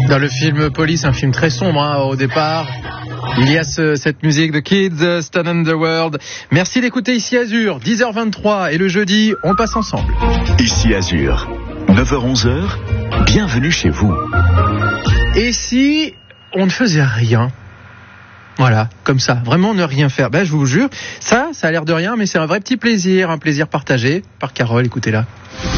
Dans le film Police, un film très sombre au départ, il y a cette musique de Kids, Stand in the World. Merci d'écouter Ici Azur, 10h23 et le jeudi, on le passe ensemble. Ici Azur, 9h-11h, bienvenue chez vous. Et si on ne faisait rien ? Voilà, comme ça, vraiment ne rien faire. Je vous jure, ça a l'air de rien, mais c'est un vrai petit plaisir, un plaisir partagé par Carole, écoutez-la.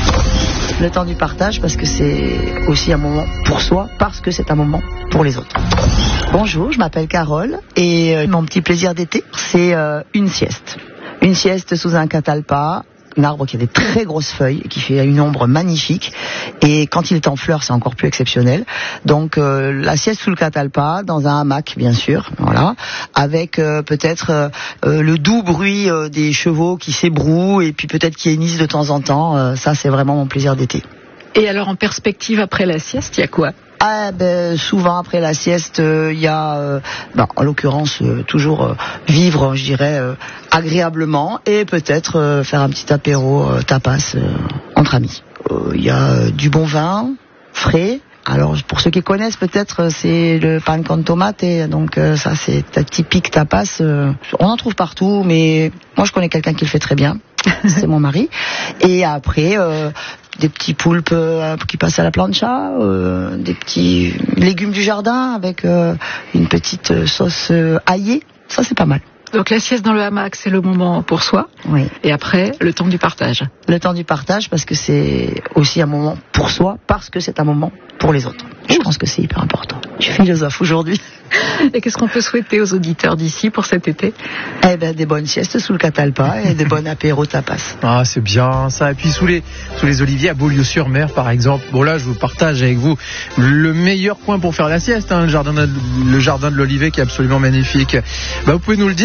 Le temps du partage, parce que c'est aussi un moment pour soi, parce que c'est un moment pour les autres. Bonjour, je m'appelle Carole et mon petit plaisir d'été, c'est une sieste. Une sieste sous un catalpa, un arbre qui a des très grosses feuilles, qui fait une ombre magnifique. Et quand il est en fleurs, c'est encore plus exceptionnel. Donc la sieste sous le catalpa, dans un hamac bien sûr, voilà, avec peut-être le doux bruit des chevaux qui s'ébrouent et puis peut-être qui hennissent de temps en temps. Ça, c'est vraiment mon plaisir d'été. Et alors en perspective après la sieste, il y a quoi ? Souvent après la sieste, il y a, en l'occurrence, toujours vivre, je dirais, agréablement et peut-être faire un petit apéro tapas entre amis. Il y a du bon vin, frais. Alors pour ceux qui connaissent peut-être, c'est le pan con tomate, donc ça c'est typique tapas. On en trouve partout, mais moi je connais quelqu'un qui le fait très bien. C'est mon mari. Et après, des petits poulpes qui passent à la plancha, des petits légumes du jardin avec une petite sauce aillée. Ça, c'est pas mal. Donc la sieste dans le hamac, c'est le moment pour soi. Oui. Et après, le temps du partage. Le temps du partage, parce que c'est aussi un moment pour soi, parce que c'est un moment pour les autres. Je pense que c'est hyper important. Je suis philosophe aujourd'hui. Et qu'est-ce qu'on peut souhaiter aux auditeurs d'ici pour cet été ? Des bonnes siestes sous le catalpa et des bonnes apéros tapas. Ah, c'est bien ça. Et puis sous les oliviers à Beaulieu-sur-Mer, par exemple. Bon là, je vous partage avec vous le meilleur coin pour faire la sieste, le jardin de l'Olivet qui est absolument magnifique. Vous pouvez nous le dire.